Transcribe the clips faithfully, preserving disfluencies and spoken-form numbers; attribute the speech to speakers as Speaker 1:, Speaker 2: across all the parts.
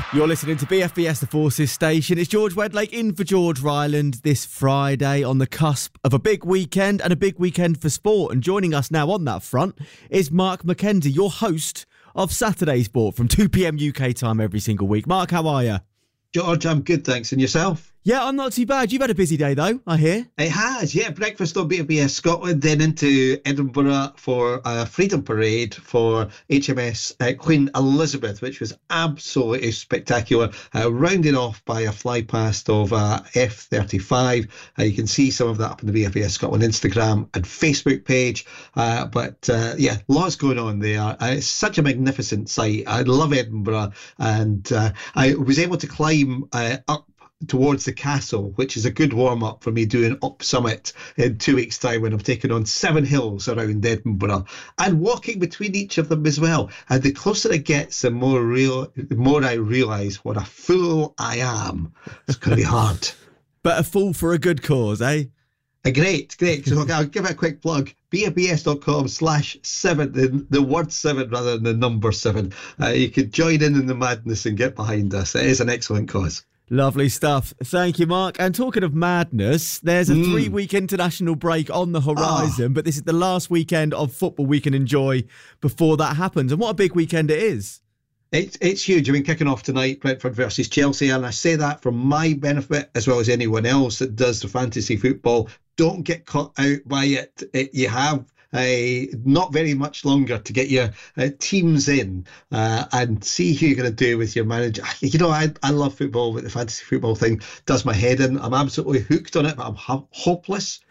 Speaker 1: You're listening to B F B S The Forces Station. It's George Wedlake in for George Ryland this Friday on the cusp of a big weekend and a big weekend for sport. And joining us now on that front is Mark McKenzie, your host of Saturday Sport from two p.m. U K time every single week. Mark, how are you?
Speaker 2: George, I'm good, thanks. And yourself?
Speaker 1: Yeah, I'm not too bad. You've had a busy day, though, I hear.
Speaker 2: It has, yeah. Breakfast on B F B S Scotland, then into Edinburgh for a Freedom Parade for H M S uh, Queen Elizabeth, which was absolutely spectacular. Uh, rounded off by a fly past of uh, F thirty-five. Uh, you can see some of that up on the B F B S Scotland Instagram and Facebook page. Uh, but uh, yeah, lots going on there. Uh, it's such a magnificent sight. I love Edinburgh, and uh, I was able to climb uh, up towards the castle, which is a good warm-up for me doing Up Summit in two weeks' time when I'm taking on seven hills around Edinburgh and walking between each of them as well. And the closer it gets, the more real, the more I realise what a fool I am. It's going to be hard.
Speaker 1: But a fool for a good cause, eh?
Speaker 2: Uh, great, great. So I'll give it a quick plug. B F B S dot com slash seven, the, the word seven rather than the number seven. Uh, you can join in in the madness and get behind us. It is an excellent cause.
Speaker 1: Lovely stuff. Thank you, Mark. And talking of madness, there's a mm. three-week international break on the horizon, oh. but this is the last weekend of football we can enjoy before that happens. And what a big weekend it is.
Speaker 2: It's it's huge. I mean, kicking off tonight, Brentford versus Chelsea, and I say that for my benefit as well as anyone else that does the fantasy football. Don't get caught out by it. it you have Uh, not very much longer to get your uh, teams in uh, and see who you're going to do with your manager. You know, I, I love football, but the fantasy football thing does my head in. I'm absolutely hooked on it, but I'm ho- hopeless.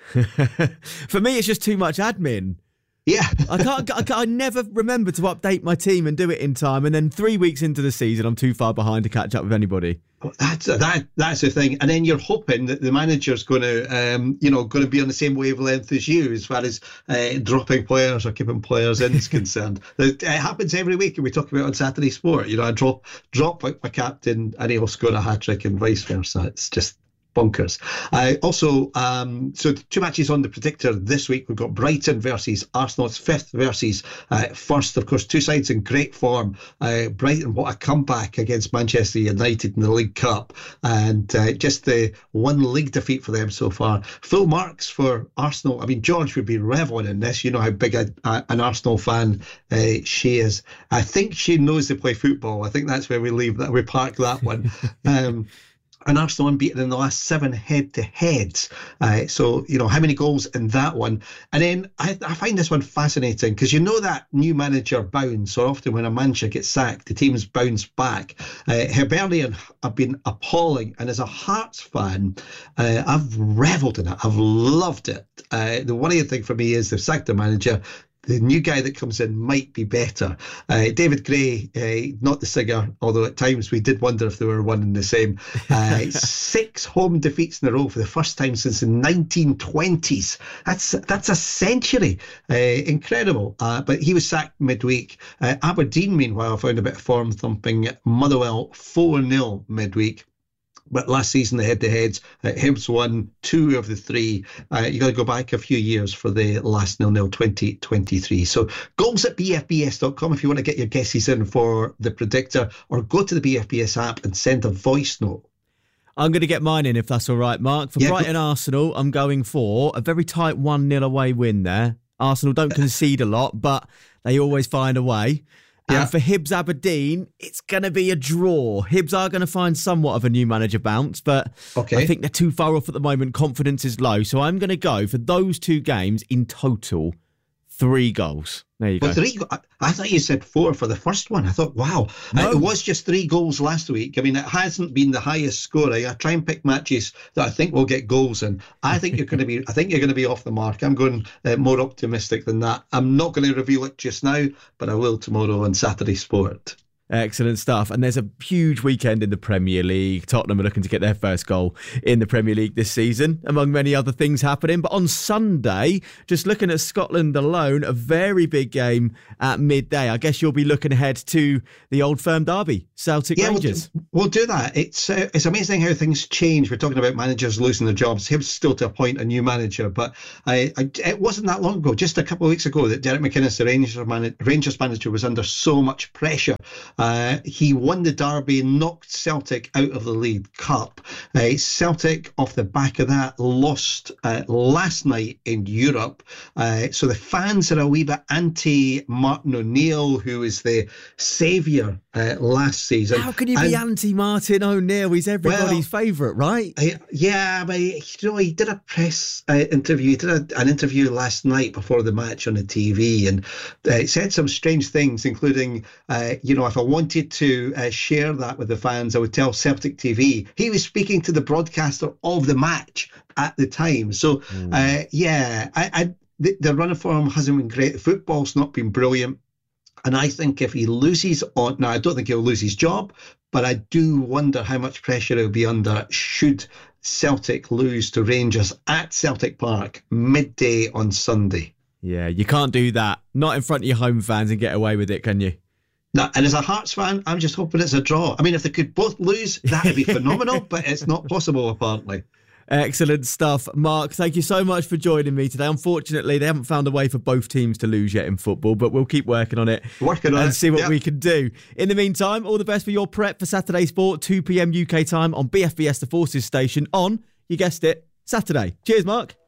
Speaker 1: For me, it's just too much admin.
Speaker 2: Yeah.
Speaker 1: I can't, I can't. I never remember to update my team and do it in time. And then three weeks into the season, I'm too far behind to catch up with anybody.
Speaker 2: That's that. That's the thing. And then you're hoping that the manager's going to, um, you know, going to be on the same wavelength as you as far as uh, dropping players or keeping players in is concerned. It happens every week, and we talk about it on Saturday Sport. You know, I drop drop my captain, and he'll score a hat trick, and vice versa. It's just bonkers. Uh, also, um, so two matches on the predictor this week. We've got Brighton versus Arsenal. It's fifth versus uh, first. Of course, two sides in great form. Uh, Brighton, what a comeback against Manchester United in the League Cup. And uh, just the one league defeat for them so far. Full marks for Arsenal. I mean, George would be reveling in this. You know how big a, a, an Arsenal fan uh, she is. I think she knows they play football. I think that's where we leave that. We park that one. Um, And Arsenal unbeaten in the last seven head-to-heads. Uh, so, you know, how many goals in that one? And then I, I find this one fascinating because you know that new manager bounce. So often when a manager gets sacked, the teams bounce back. Uh, Hibernian have been appalling. And as a Hearts fan, uh, I've revelled in it. I've loved it. Uh, the worrying thing for me is they've sacked the manager. The new guy that comes in might be better. Uh, David Gray, uh, not the singer, although at times we did wonder if they were one and the same. Uh, six home defeats in a row for the first time since the nineteen twenties. That's that's a century. Uh, incredible. Uh, but he was sacked midweek. Uh, Aberdeen, meanwhile, found a bit of form thumping Motherwell four nil midweek. But last season, the head-to-heads, uh, Hibs won two of the three. Uh, you got to go back a few years for the last nil-nil twenty twenty-three. So goals at B F B S dot com if you want to get your guesses in for the predictor, or go to the B F B S app and send a voice note.
Speaker 1: I'm going to get mine in if that's all right, Mark. For yeah, Brighton go- Arsenal, I'm going for a very tight one nil away win there. Arsenal don't concede a lot, but they always find a way. Yeah. And for Hibs Aberdeen, it's going to be a draw. Hibs are going to find somewhat of a new manager bounce, but okay. I think they're too far off at the moment. Confidence is low. So I'm going to go for those two games in total, three goals. There you
Speaker 2: well,
Speaker 1: go.
Speaker 2: Three, I thought you said four for the first one. I thought, wow, no. uh, it was just three goals last week. I mean, it hasn't been the highest scoring. I try and pick matches that I think will get goals in. I think you're going to be. I think you're going to be off the mark. I'm going uh, more optimistic than that. I'm not going to reveal it just now, but I will tomorrow on Saturday Sport.
Speaker 1: Excellent stuff. And there's a huge weekend in the Premier League. Tottenham are looking to get their first goal in the Premier League this season, among many other things happening. But on Sunday, just looking at Scotland alone, a very big game at midday. I guess you'll be looking ahead to the Old Firm derby, Celtic
Speaker 2: yeah,
Speaker 1: Rangers.
Speaker 2: Well, we'll do that. It's uh, it's amazing how things change. We're talking about managers losing their jobs. Hibs still to appoint a new manager, but I, I, it wasn't that long ago, just a couple of weeks ago, that Derek McInnes, the Rangers, man, Rangers manager, was under so much pressure. Uh, he won the derby, knocked Celtic out of the League Cup. Uh, Celtic, off the back of that, lost uh, last night in Europe. Uh, so the fans are a wee bit anti-Martin O'Neill, who is the saviour uh, last season.
Speaker 1: How can you be and, anti-Martin O'Neill? He's everybody's well, favourite, right?
Speaker 2: I, yeah, but you know, he did a press uh, interview. He did a, an interview last night before the match on the T V, and uh, said some strange things, including, uh, you know, if I wanted to uh, share that with the fans, I would tell Celtic T V. He was speaking to the broadcaster of the match at the time. So, mm. uh, yeah, I, I, the, the run of form hasn't been great. The football's not been brilliant. And I think if he loses on, now I don't think he'll lose his job, but I do wonder how much pressure he'll be under should Celtic lose to Rangers at Celtic Park midday on Sunday.
Speaker 1: Yeah, you can't do that. Not in front of your home fans and get away with it, can you?
Speaker 2: No, and as a Hearts fan, I'm just hoping it's a draw. I mean, if they could both lose, that would be phenomenal, but it's not possible, apparently.
Speaker 1: Excellent stuff. Mark, thank you so much for joining me today. Unfortunately, they haven't found a way for both teams to lose yet in football, but we'll keep working on it.
Speaker 2: Working on
Speaker 1: and
Speaker 2: it.
Speaker 1: see what
Speaker 2: yep.
Speaker 1: we can do. In the meantime, all the best for your prep for Saturday Sport, two p.m. U K time on B F B S The Forces station on, you guessed it, Saturday. Cheers, Mark.